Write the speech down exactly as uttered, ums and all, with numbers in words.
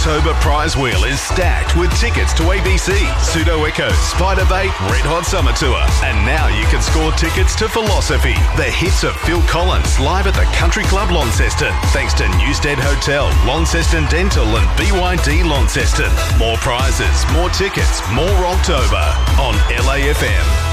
Rocktober prize wheel is stacked with tickets to A B C, Pseudo Echo, Spiderbait, Red Hot Summer Tour. And now you can score tickets to Philosophy, the hits of Phil Collins, live at the Country Club Launceston, thanks to Newstead Hotel, Launceston Dental and B Y D Launceston. More prizes, more tickets, more Rocktober on L A F M.